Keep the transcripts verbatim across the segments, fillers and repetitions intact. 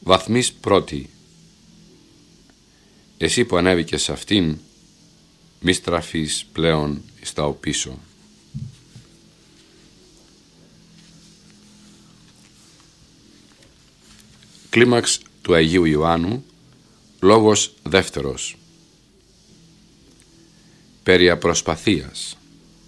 Βαθμής πρώτη. Εσύ που ανέβηκες σε αυτήν, μη στραφείς πλέον στα οπίσω. Κλίμαξ του Αγίου Ιωάννου, λόγος δεύτερος. Περί απροσπαθίας.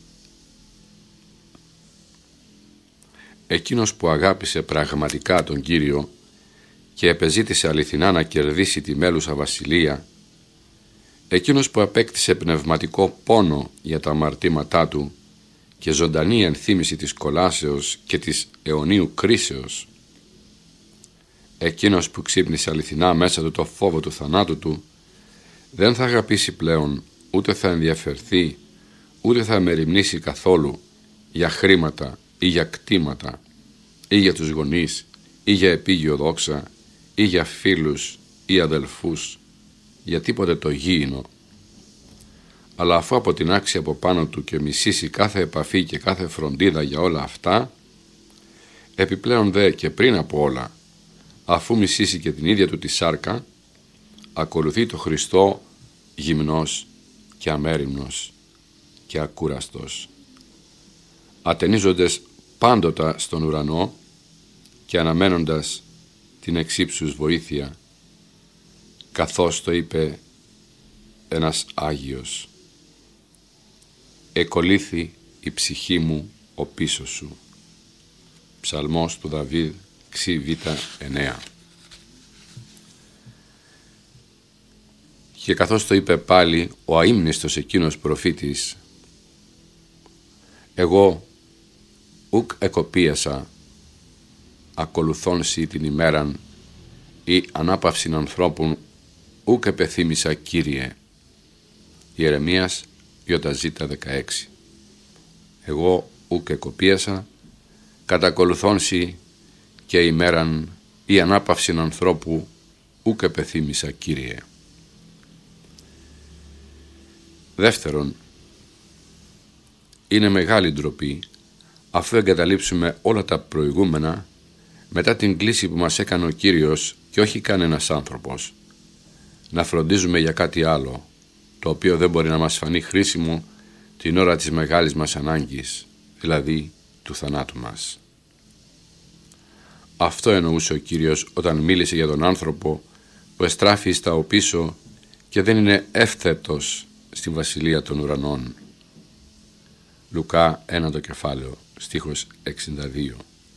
Εκείνος που αγάπησε πραγματικά τον Κύριο και επεζήτησε αληθινά να κερδίσει τη μέλουσα βασιλεία, εκείνος που απέκτησε πνευματικό πόνο για τα αμαρτήματά του και ζωντανή ενθύμηση της κολάσεως και της αιωνίου κρίσεως, εκείνος που ξύπνησε αληθινά μέσα του το φόβο του θανάτου του, δεν θα αγαπήσει πλέον, ούτε θα ενδιαφερθεί, ούτε θα μεριμνήσει καθόλου για χρήματα ή για κτήματα ή για τους γονείς ή για επίγειο δόξα ή για φίλους ή αδελφούς, για τίποτε το γήινο. Αλλά αφού αποτινάξει από πάνω του και μισήσει κάθε επαφή και κάθε φροντίδα για όλα αυτά, επιπλέον δε και πριν από όλα, αφού μισήσει και την ίδια του τη σάρκα, ακολουθεί το Χριστό γυμνός και αμέριμνος και ακούραστος, ατενίζοντας πάντοτα στον ουρανό και αναμένοντας την εξύψους βοήθεια, καθώς το είπε ένας Άγιος: «Εκολύθη η ψυχή μου ο πίσω σου». Ψαλμός του Δαβίδ, ξι β εννέα. Και καθώς το είπε πάλι ο αείμνηστος εκείνος προφήτης: «Εγώ ουκ εκοπίασα ακολουθών σοι την ημέραν ή ανάπαυσιν ανθρώπων ουκ επεθύμησα, Κύριε». Ιερεμίας Ιζ δεκαέξι. «Εγώ ουκ εκοπίασα κατακολουθών σοι και ημέραν ή ανάπαυσιν ανθρώπου ουκ επεθύμησα, Κύριε». Δεύτερον, είναι μεγάλη ντροπή, αφού εγκαταλείψουμε όλα τα προηγούμενα μετά την κλήση που μας έκανε ο Κύριος και όχι κανένας άνθρωπος, να φροντίζουμε για κάτι άλλο, το οποίο δεν μπορεί να μας φανεί χρήσιμο την ώρα της μεγάλης μας ανάγκης, δηλαδή του θανάτου μας. Αυτό εννοούσε ο Κύριος όταν μίλησε για τον άνθρωπο που εστράφει στα οπίσω και δεν είναι εύθετος στη βασιλεία των ουρανών. Λουκά ένα το κεφάλαιο, στίχος εξήντα δύο.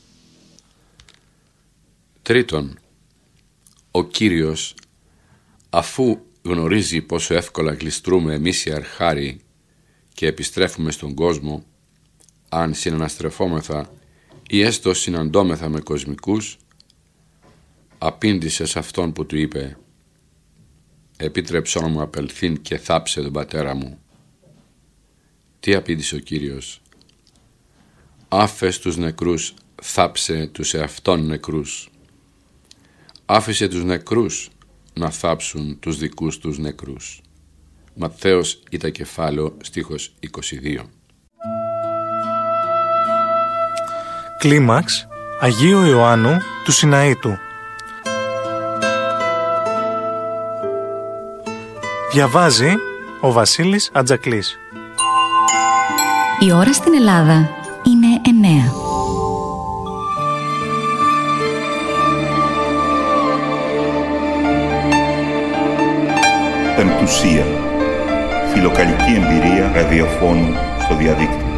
Τρίτον, ο Κύριος, αφού γνωρίζει πόσο εύκολα γλιστρούμε εμείς οι αρχάροι και επιστρέφουμε στον κόσμο, αν συναναστρεφόμεθα ή έστω συναντώμεθα με κοσμικούς, απήντησε σε αυτόν που του είπε: «Επίτρεψόν μου απελθήν και θάψε τον πατέρα μου». Τι απήντησε ο Κύριος? «Άφες τους νεκρούς, θάψε τους εαυτόν νεκρούς». Άφησε τους νεκρούς να θάψουν τους δικούς τους νεκρούς. Ματθαίος ήτα κεφάλαιο, στίχος είκοσι δύο. Κλίμαξ Αγίου Ιωάννου του Σιναήτου. Διαβάζει ο Βασίλης Ατζακλής. Η ώρα στην Ελλάδα είναι εννέα. Πεμπτουσία. Φιλοκαλική εμπειρία ραδιοφώνου στο διαδίκτυο.